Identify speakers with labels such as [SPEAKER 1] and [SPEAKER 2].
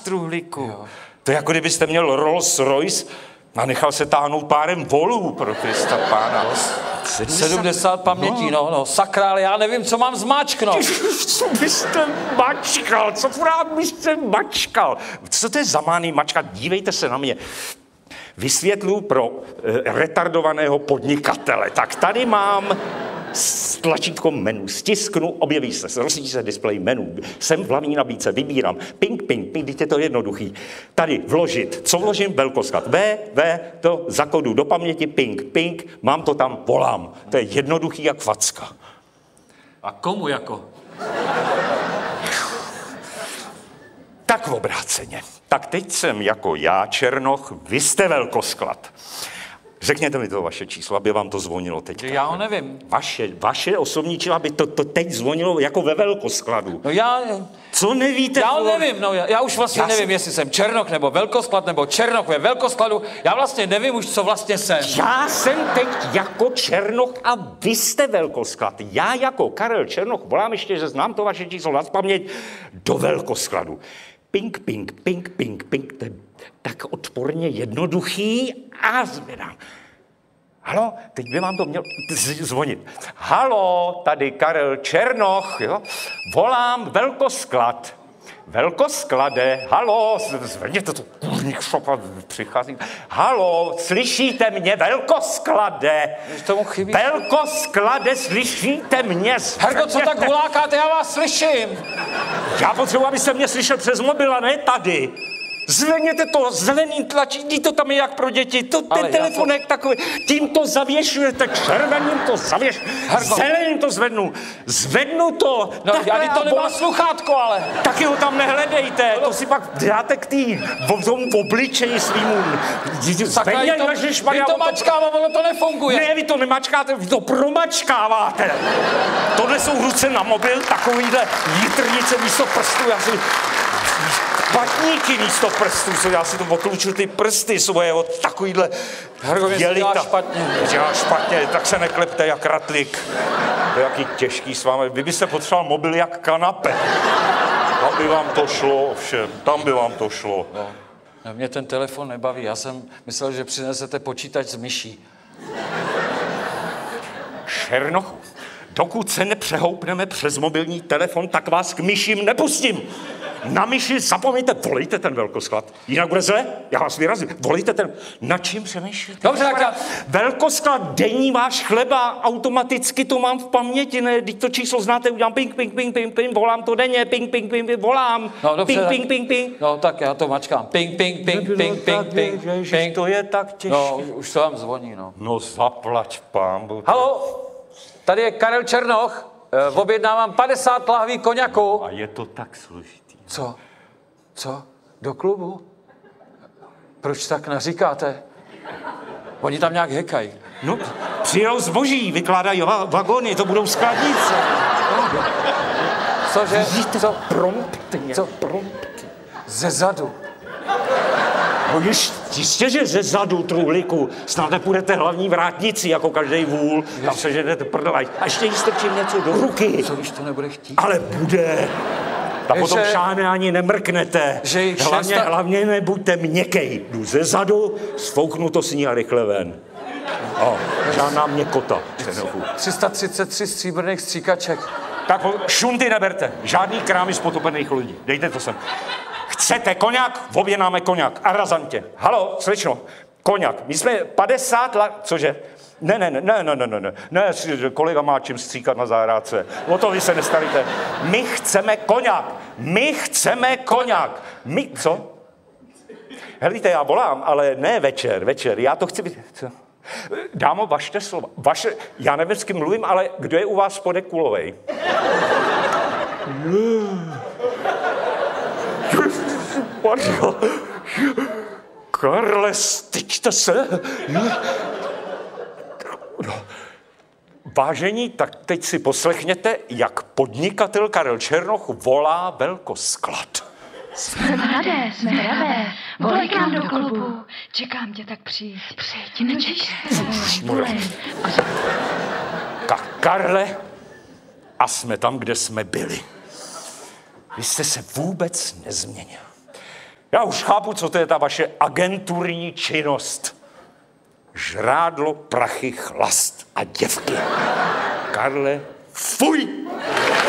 [SPEAKER 1] truhlíku. To je jako kdybyste měl Rolls Royce a nechal se táhnout párem volů, pro Krista pána.
[SPEAKER 2] 70 pamětí, no, sakra, ale já nevím, co mám zmáčknout.
[SPEAKER 1] Co byste mačkal? Co právě byste mačkal? Co to je za mány mačkat? Dívejte se na mě. Vysvětlu pro retardovaného podnikatele. Tak tady mám tlačítko menu, stisknu, objeví se, rozsvítí se displej menu, jsem v hlavní nabídce, vybírám, ping, teď je to jednoduchý. Tady vložit, co vložím? Velkosklad. To zakodu do paměti, ping, mám to tam, volám. To je jednoduchý jak facka.
[SPEAKER 2] A komu jako?
[SPEAKER 1] Tak v obráceně. Tak teď jsem jako já, Černoch, vy jste velkosklad. Řekněte mi to vaše číslo, aby vám to zvonilo teď.
[SPEAKER 2] Já ho nevím.
[SPEAKER 1] Vaše osobní číslo, aby to teď zvonilo jako ve velkoskladu.
[SPEAKER 2] No já...
[SPEAKER 1] Co nevíte?
[SPEAKER 2] Já ho nevím, no já už vlastně nevím, jestli jsem Černoch nebo velkosklad, nebo Černoch ve velkoskladu. Já vlastně nevím už, co vlastně jsem.
[SPEAKER 1] Já jsem teď jako Černoch a vy jste velkosklad. Já jako Karel Černoch volám ještě, že znám to vaše číslo na paměť, do velkoskladu. Ping, to je tak odporně jednoduchý a zvedám. Halo, teď by vám to měl zvonit. Halo, tady Karel Černoch, jo? Volám velkosklad. Velkosklade, halo, zvedněte to, kurník šopa, přichází. Halo, slyšíte mě, velkosklade?
[SPEAKER 2] Tomu chybí.
[SPEAKER 1] Velkosklade, slyšíte mě?
[SPEAKER 2] Hergo, co tak volákáte, já vás slyším.
[SPEAKER 1] Já potřebuji, abyste mě slyšel přes mobil a ne tady. Zvedněte to, zelený tlačítko, to tam je jak pro děti, ten telefonek takový, tím to zavěšujete, červeným to zeleným to zvednu to.
[SPEAKER 2] No, já to nemám sluchátko, ale.
[SPEAKER 1] Taky ho tam nehledejte, to si pak dáte k tomu obličeji svýmu.
[SPEAKER 2] Vy to mačkává, ono to nefunguje.
[SPEAKER 1] Ne, vy to nemačkáte, vy to promačkáváte. Tohle jsou ruce na mobil, takovýhle jitrnice místo prstů, já si... Patníky místo prstů, já si to otluču ty prsty svoje od takovýhle
[SPEAKER 2] dělá špatně.
[SPEAKER 1] Dělá špatně, tak se neklepte jak ratlík. To je jaký těžký s vámi. Vy byste potřeboval mobil jak kanape. Tam by vám to šlo, ovšem, tam by vám to šlo.
[SPEAKER 2] No, mě ten telefon nebaví, já jsem myslel, že přinesete počítač s myší.
[SPEAKER 1] Černochu, dokud se nepřehoupneme přes mobilní telefon, tak vás k myším nepustím. Na myši zapomeňte, volejte ten velkosklad. Jinak bude zle, já vás vyrazím. Volejte ten, na čím přemýšlíte?
[SPEAKER 2] Dobře, tak já...
[SPEAKER 1] Velkosklad, denní váš chleba, automaticky to mám v paměti, ne? Když to číslo znáte, udělám ping, volám to denně, ping, volám.
[SPEAKER 2] No, dobře,
[SPEAKER 1] ping.
[SPEAKER 2] No, tak já to mačkám. Ping.
[SPEAKER 1] To je tak těžké.
[SPEAKER 2] No, už to vám zvoní, no.
[SPEAKER 1] No, zaplať pánbu.
[SPEAKER 2] Halo, tady je Karel Černoch, objednávám 50 lahví koňaku.
[SPEAKER 1] A je to tak složitý.
[SPEAKER 2] Co? Do klubu? Proč tak naříkáte? Oni tam nějak hekají.
[SPEAKER 1] No, přijel zboží, vykládají vagony, to budou skladnice.
[SPEAKER 2] Cože?
[SPEAKER 1] Co? Promptně.
[SPEAKER 2] Ze zadu.
[SPEAKER 1] No jistě, že ze zadu, truhlíku. Snad nepůjdete hlavní vrátnici, jako každej vůl. Tam se ženete prdelají. A ještě jí strčím něco do ruky.
[SPEAKER 2] Co když to nebude chtít?
[SPEAKER 1] Ale bude. A potom šáne ani nemrknete. Hlavně nebuďte měkkej. Jdu ze zadu, sfouknu to s ní a rychle ven. Žádná měkota.
[SPEAKER 2] 333 stříbrných stříkaček.
[SPEAKER 1] Tak šunty neberte. Žádný krámy z potopených lidí. Dejte to sem. Chcete koňak? Objednáme koňak. A razantě. Halo, slečno. Koňak. My jsme 50 let... Cože? Ne, kolega má čím stříkat na zahrádce. O to vy se nestavíte. My chceme koňak. Co? Helejte, já volám, ale ne večer. Já to chci být... Co? Dámo, vašte slova. Já nevím, s kým mluvím, ale kdo je u vás spodek kulovej? Karle, styčte se. Vážení, tak teď si poslechněte, jak podnikatel Karel Černoch volá velkosklad.
[SPEAKER 3] Jsme hravé, volej k nám do klubu. Čekám tě, tak přijď, nečekej.
[SPEAKER 1] Karle, a jsme tam, kde jsme byli. Vy jste se vůbec nezměnil. Já už chápu, co to je ta vaše agenturní činnost. Žrádlo, prachy, chlast a děvky. Karle, fuj!